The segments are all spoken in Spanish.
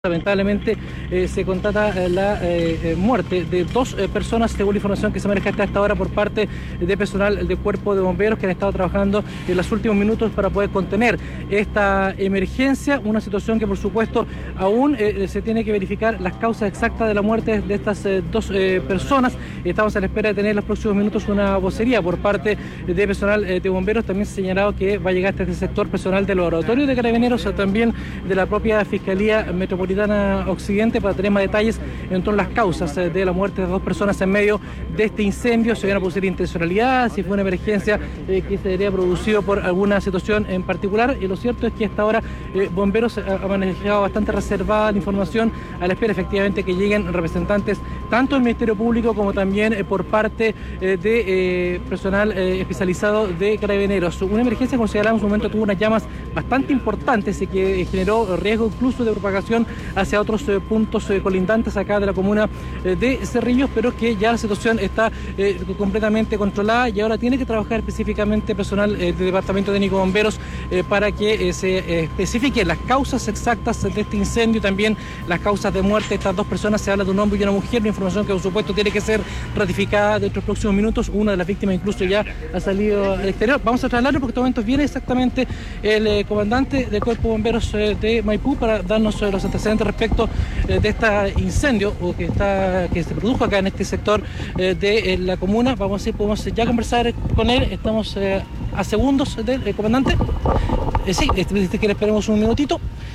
Lamentablemente se constata la muerte de dos personas, según la información que se maneja hasta esta hora por parte de personal del Cuerpo de Bomberos que han estado trabajando en los últimos minutos para poder contener esta emergencia, una situación que por supuesto aún se tiene que verificar las causas exactas de la muerte de estas dos personas. Estamos a la espera de tener en los próximos minutos una vocería por parte de personal de bomberos. También se ha señalado que va a llegar hasta este sector personal del laboratorio de Carabineros, también de la propia Fiscalía Metropolitana Occidente, para tener más detalles en torno a las causas de la muerte de dos personas en medio de este incendio. Se van a producir intencionalidad, si fue una emergencia que se debería producido por alguna situación en particular. Y lo cierto es que hasta ahora bomberos ha manejado bastante reservada la información, a la espera efectivamente que lleguen representantes tanto del Ministerio Público como también por parte de personal especializado de Carabineros. Una emergencia considerada en su momento tuvo unas llamas bastante importantes y que generó riesgo incluso de propagación hacia otros puntos colindantes acá de la comuna de Cerrillos, pero que ya la situación está completamente controlada y ahora tiene que trabajar específicamente personal del Departamento Técnico de Bomberos para que se especifiquen las causas exactas de este incendio y también las causas de muerte de estas dos personas. Se habla de un hombre y una mujer, una información que por supuesto tiene que ser ratificada dentro de los próximos minutos. Una de las víctimas incluso ya ha salido al exterior. Vamos a trasladarlo porque en estos momentos viene exactamente el comandante del Cuerpo de Bomberos de Maipú para darnos los antecedentes respecto de este incendio que se produjo acá en este sector de la comuna. Vamos a ver, podemos ya conversar con él. Estamos a segundos del comandante. Sí, que le esperemos un minutito.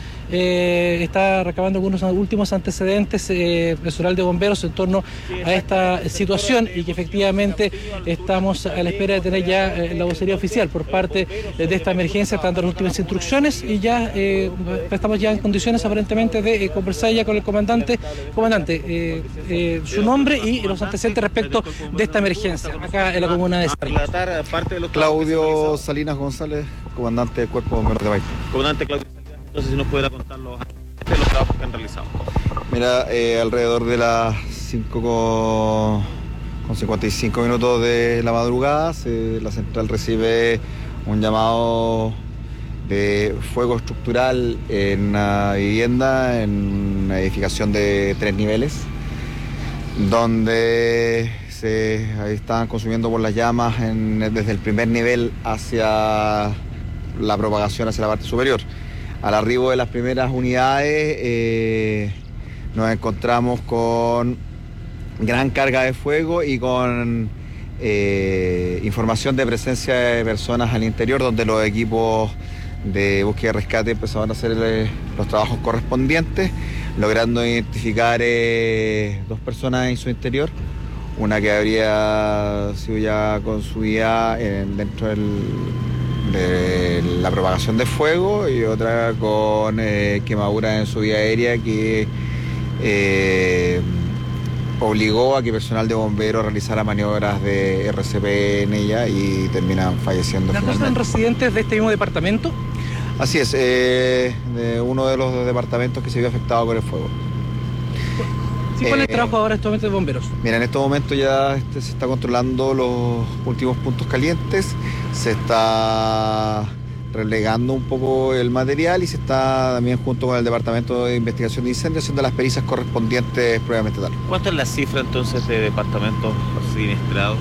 Está recabando algunos últimos antecedentes personal de bomberos en torno a esta situación y que efectivamente estamos a la espera de tener ya la vocería oficial por parte de esta emergencia, dando las últimas instrucciones y ya estamos ya en condiciones aparentemente de conversar ya con el comandante. Comandante, su nombre y los antecedentes respecto de esta emergencia acá en la comuna de Cerrillos. Claudio Salinas González, comandante del Cuerpo de Bomberos de Maipú. Comandante Claudio, no sé si nos pudiera contar los trabajos que han realizado. Mira, alrededor de las 5:55 minutos de la madrugada, la central recibe un llamado de fuego estructural en una vivienda, en una edificación de 3 niveles, donde ahí estaban consumiendo por las llamas desde el primer nivel hacia la propagación hacia la parte superior. Al arribo de las primeras unidades nos encontramos con gran carga de fuego y con información de presencia de personas al interior, donde los equipos de búsqueda y rescate empezaron a hacer los trabajos correspondientes, logrando identificar 2 personas en su interior, una que habría sido ya consumida dentro de la propagación de fuego y otra con quemaduras en su vía aérea que obligó a que personal de bomberos realizara maniobras de RCP en ella y terminan falleciendo. ¿Las dos son residentes de este mismo departamento? Así es, de uno de los departamentos que se vio afectado por el fuego. Sí, ¿cuál es el trabajo ahora en estos momentos de bomberos? Mira, en estos momentos ya se está controlando los últimos puntos calientes, se está relegando un poco el material y se está también junto con el Departamento de Investigación de Incendios haciendo las pericias correspondientes previamente tal. ¿Cuánto es la cifra entonces de departamentos siniestrados?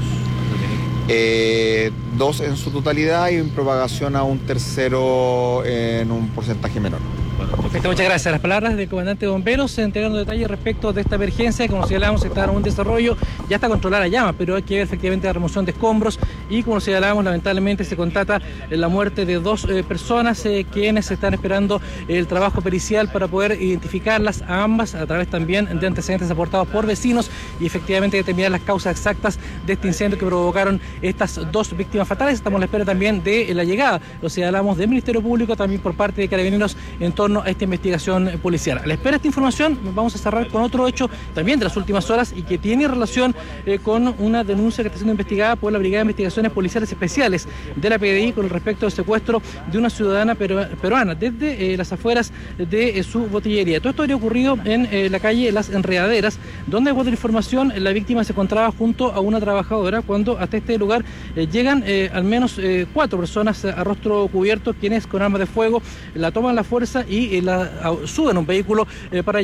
2 en su totalidad y en propagación a un tercero en un porcentaje menor. Perfecto, muchas gracias. Las palabras del comandante de bomberos entregando detalles respecto de esta emergencia. Como señalábamos, está en un desarrollo, ya está controlada la llama, pero hay que ver efectivamente la remoción de escombros y como señalábamos, lamentablemente se constata la muerte de 2 personas quienes están esperando el trabajo pericial para poder identificarlas a ambas a través también de antecedentes aportados por vecinos y efectivamente determinar las causas exactas de este incendio que provocaron estas 2 víctimas fatales. Estamos a la espera también de la llegada, lo señalamos, del Ministerio Público, también por parte de Carabineros en torno a esta investigación policial. A la espera de esta información vamos a cerrar con otro hecho también de las últimas horas y que tiene relación con una denuncia que está siendo investigada por la Brigada de Investigación investigaciones policiales especiales de la PDI con respecto al secuestro de una ciudadana peruana desde las afueras de su botillería. Todo esto habría ocurrido en la calle Las Enredaderas, donde, de acuerdo a la información, la víctima se encontraba junto a una trabajadora cuando hasta este lugar llegan al menos 4 personas a rostro cubierto, quienes con armas de fuego la toman a la fuerza y la suben a un vehículo para